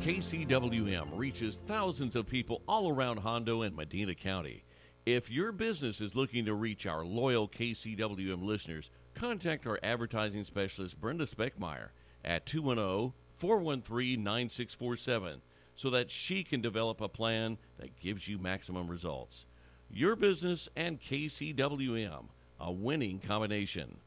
KCWM reaches thousands of people all around Hondo and Medina County. If your business is looking to reach our loyal KCWM listeners, contact our advertising specialist, Brenda Speckmeyer, at 210-413-9647 so that she can develop a plan that gives you maximum results. Your business and KCWM, a winning combination.